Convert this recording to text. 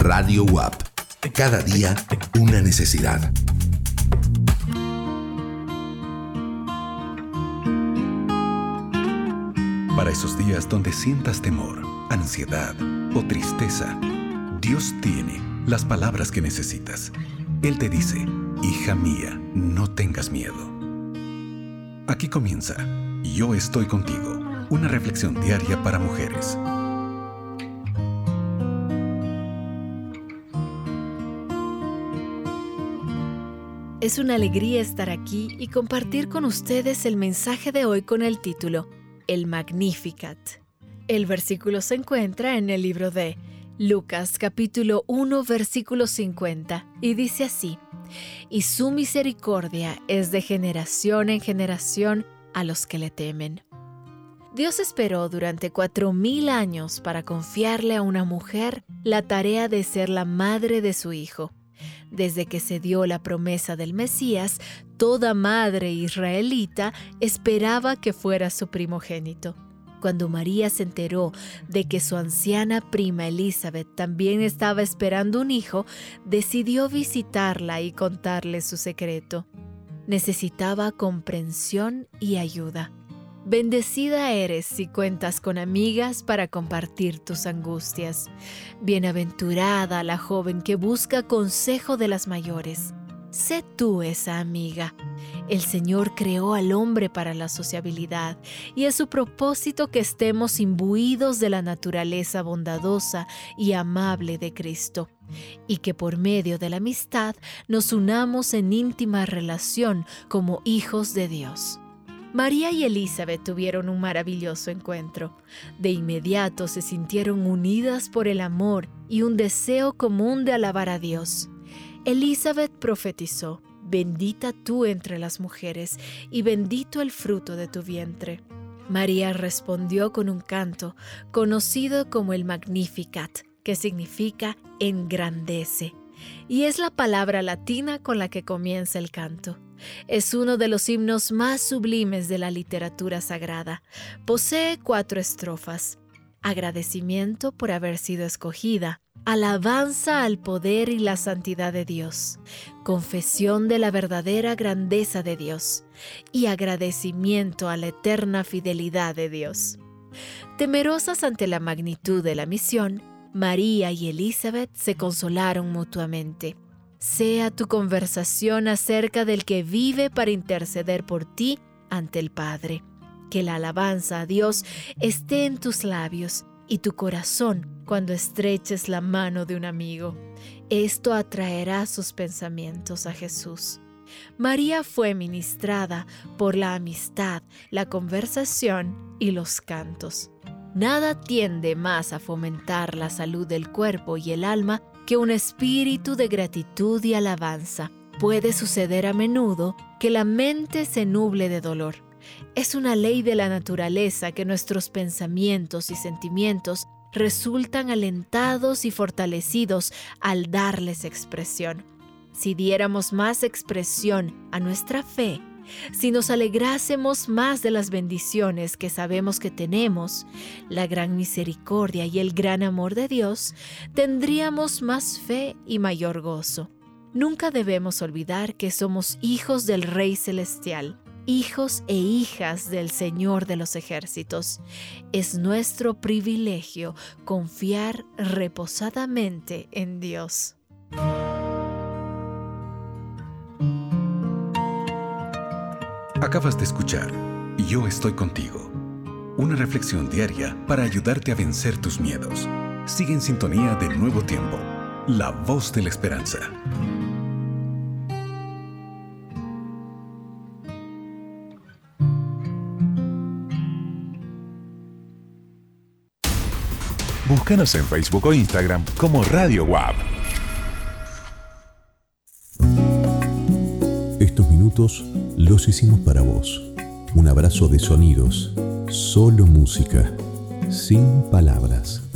Radio WAP. Cada día una necesidad. Para esos días donde sientas temor, ansiedad o tristeza, Dios tiene las palabras que necesitas. Él te dice: hija mía, no tengas miedo. Aquí comienza Yo estoy contigo, una reflexión diaria para mujeres. Es una alegría estar aquí y compartir con ustedes el mensaje de hoy con el título El Magnificat. El versículo se encuentra en el libro de Lucas, capítulo 1, versículo 50, y dice así: Y su misericordia es de generación en generación a los que le temen. Dios esperó durante 4,000 años para confiarle a una mujer la tarea de ser la madre de su hijo. Desde que se dio la promesa del Mesías, toda madre israelita esperaba que fuera su primogénito. Cuando María se enteró de que su anciana prima Elizabeth también estaba esperando un hijo, decidió visitarla y contarle su secreto. Necesitaba comprensión y ayuda. Bendecida eres si cuentas con amigas para compartir tus angustias. Bienaventurada la joven que busca consejo de las mayores. Sé tú esa amiga. El Señor creó al hombre para la sociabilidad y es su propósito que estemos imbuidos de la naturaleza bondadosa y amable de Cristo, y que por medio de la amistad nos unamos en íntima relación como hijos de Dios. María y Elizabeth tuvieron un maravilloso encuentro. De inmediato se sintieron unidas por el amor y un deseo común de alabar a Dios. Elizabeth profetizó: Bendita tú entre las mujeres, y bendito el fruto de tu vientre. María respondió con un canto, conocido como el Magnificat, que significa engrandece, y es la palabra latina con la que comienza el canto. Es uno de los himnos más sublimes de la literatura sagrada. Posee 4 estrofas: agradecimiento por haber sido escogida, alabanza al poder y la santidad de Dios, confesión de la verdadera grandeza de Dios y agradecimiento a la eterna fidelidad de Dios. Temerosas ante la magnitud de la misión, María y Elizabeth se consolaron mutuamente. Sea tu conversación acerca del que vive para interceder por ti ante el Padre. Que la alabanza a Dios esté en tus labios y tu corazón cuando estreches la mano de un amigo. Esto atraerá sus pensamientos a Jesús. María fue ministrada por la amistad, la conversación y los cantos. Nada tiende más a fomentar la salud del cuerpo y el alma que un espíritu de gratitud y alabanza. Puede suceder a menudo que la mente se nuble de dolor. Es una ley de la naturaleza que nuestros pensamientos y sentimientos resultan alentados y fortalecidos al darles expresión. Si diéramos más expresión a nuestra fe, si nos alegrásemos más de las bendiciones que sabemos que tenemos, la gran misericordia y el gran amor de Dios, tendríamos más fe y mayor gozo. Nunca debemos olvidar que somos hijos del Rey Celestial, hijos e hijas del Señor de los ejércitos. Es nuestro privilegio confiar reposadamente en Dios. Acabas de escuchar Yo estoy contigo, una reflexión diaria para ayudarte a vencer tus miedos. Sigue en sintonía de Nuevo Tiempo, la voz de la esperanza. Búscanos en Facebook o Instagram como Radio WAP. Estos minutos los hicimos para vos. Un abrazo de sonidos, solo música, sin palabras.